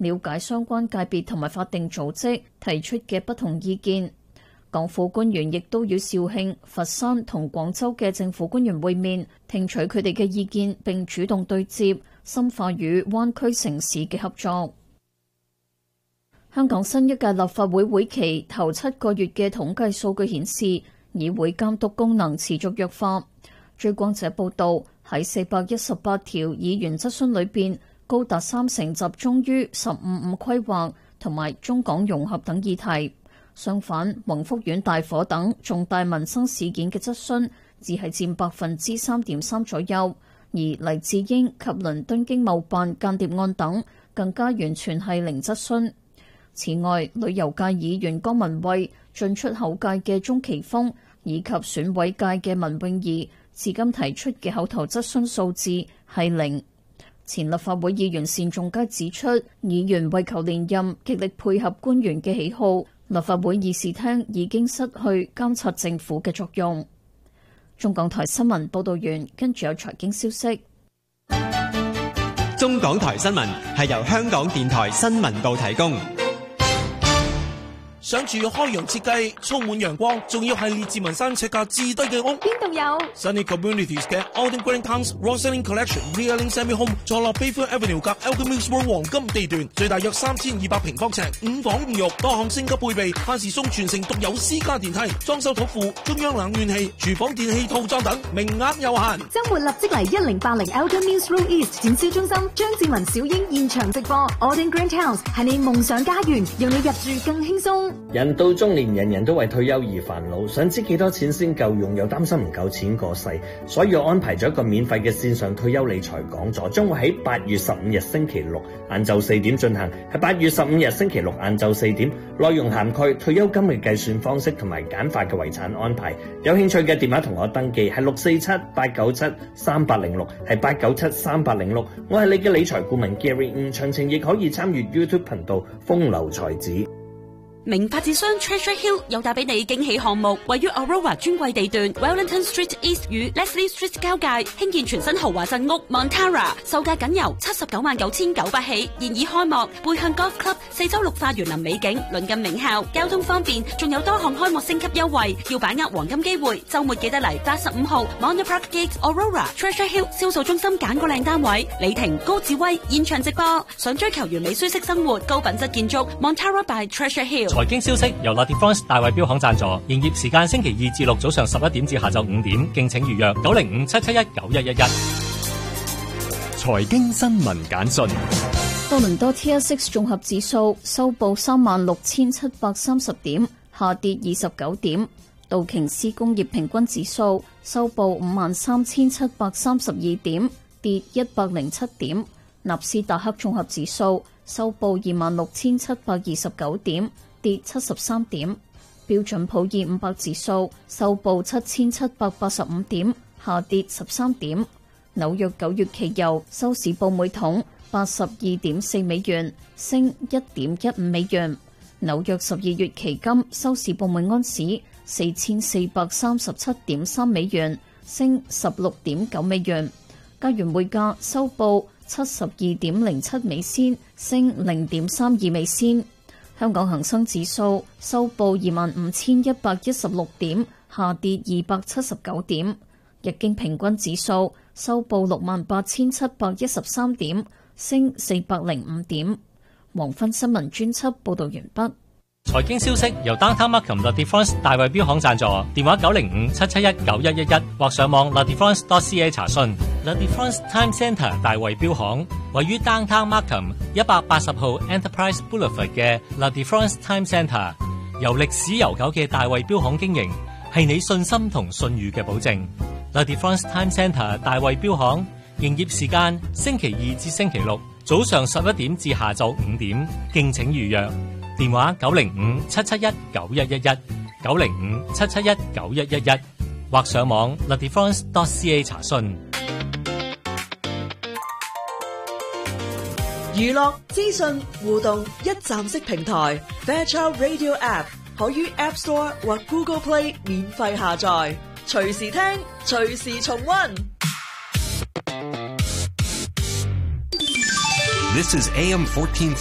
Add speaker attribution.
Speaker 1: 了解相關界別同埋法定組織提出嘅不同意見。港府官員亦都與肇慶、佛山同廣州嘅政府官員會面，聽取佢哋嘅意見，並主動對接，深化與灣區城市嘅合作。香港新一屆立法會會期頭7個月嘅統計數據顯示，議會監督功能持續弱化。追光者報道，喺418條議員質詢裏邊，高達30%集中於15/5規劃同埋中港融合等議題。相反，宏福苑大火等重大民生事件嘅質詢只係佔3.3%左右，而黎智英及倫敦經貿辦間諜案等更加完全係零質詢。此外，旅遊界議員江文蔚、進出口界嘅鍾奇峰以及選委界嘅文泳儀，至今提出嘅口頭質詢數字係0。前立法會議員單仲偕指出，議員為求連任，極力配合官員嘅喜好。立法會議事廳已經失去監察政府嘅作用。中港台新聞報道完，跟住有財經消息。
Speaker 2: 中港台新聞係由香港電台新聞部提供。
Speaker 3: 想住開揚設計，充滿陽光，仲要係列治文山尺價至低嘅屋，
Speaker 4: 邊度有
Speaker 3: ？Sunny Communities 嘅 Alden Green Towns Roselling Collection Realing Semi Home 坐落 Bayfield Avenue 及 Alchemist World 黃金地段，最大約3200平方尺，5房5浴，多項升級配備，萬事松全城獨有私家電梯，裝修土庫，中央冷暖氣，廚房電器套裝等，名額有限。
Speaker 4: 周末立即嚟1080 Alchemist Road East 展銷中心，張志文小英現場直播 Alden Green Towns 係你夢想家園，讓你入住更輕鬆。
Speaker 5: 人到中年，人人都為退休而煩惱，想知幾多錢先夠用，又擔心唔夠錢過世，所以我安排咗一個免費嘅線上退休理財講座，將會喺8月15日星期六晏晝4點進行，係8月15日星期六晏晝4點，內容涵蓋退休金嘅計算方式同埋簡化嘅遺產安排。有興趣嘅電話同我登記係647-897-3806，係897-3806。我係你嘅理財顧問 Gary， 詳情亦可以參與 YouTube 頻道風流才子。
Speaker 6: 名發展商 Treasure Hill 又帶俾你驚喜項目，位於 Aurora 專櫃地段 Wellington Street East 與 Leslie Street 交界，興建全新豪華鎮屋 Montara， 售價僅由799,900起，現已開幕。背向 Golf Club， 四周綠化園林美景，鄰近名校，交通方便，仲有多項開幕升級優惠，要把握黃金機會。周末記得嚟85號 Monte Park Gate Aurora Treasure Hill 銷售中心揀個靚單位。李婷、高志威現場直播，想追求完美舒適生活、高品質建築 Montara by Treasure Hill。
Speaker 7: 財經消息由 La Défense 大衛標行贊助，營業時間星期2至6早上11點至下晝5點，敬請預約905-771-9111。
Speaker 8: 財經新聞簡訊。
Speaker 1: 多倫多 TSX 綜合指數收報36,730點，下跌29點。道瓊斯工業平均指數收報53,732點，跌107點。納斯達克綜合指數收報26,729點，跌73點。標準普爾500指數收報7,785點，下跌13點。紐約9月期油收市報每桶82.4美元，升1.15美元。紐約12月期金收市報每安士4,437.3美元，升16.9美元。加元匯價收報72.07美仙，升0.32美仙。香港恒生指數收報25,116點，下跌279點。日經平均指數收報68,713點，升405點。黃昏新聞專輯報道完畢。
Speaker 7: 財經消息由 Downtown Markham La Défense 大衛標行贊助，電話905-771-9111或上網 ladefense.ca 查詢。La Défense Time Centre 大衛標行位於 Downtown Markham 180號 Enterprise Boulevard 嘅 La Défense Time Centre， 由歷史悠久嘅大衛標行經營，係你信心同信譽嘅保證。La Défense Time Centre 大衛標行營業時間星期2至星期6早上11點至下晝5點，敬請預約。電話905-771-9111 905-771-9111或上網 ladefense.ca 查詢。
Speaker 9: 娛樂資訊互動一站式平台 Fairchild Radio App 可於 App Store 或 Google Play 免費下載，隨時聽隨時重溫。
Speaker 8: This is AM 14